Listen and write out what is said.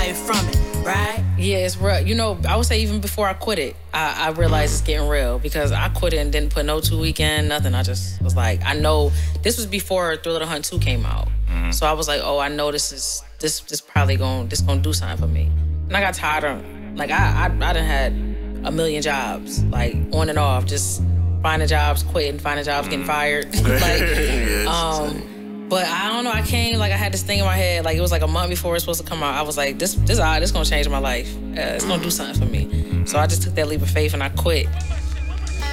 life from it, right? Yeah, it's real. You know, I would say even before I quit it, I realized it's getting real because I quit it and didn't put no 2 weekend, nothing. I just was like, I know this was before Thriller to Hunt 2 came out. So I was like, oh, I know this probably gonna do something for me. And I got tired of, like, I done had a million jobs, like on and off, just finding jobs, quitting, finding jobs, getting fired. But I don't know, I had this thing in my head, like it was like a month before it was supposed to come out. I was like, this gonna change my life. It's gonna do something for me. So I just took that leap of faith and I quit.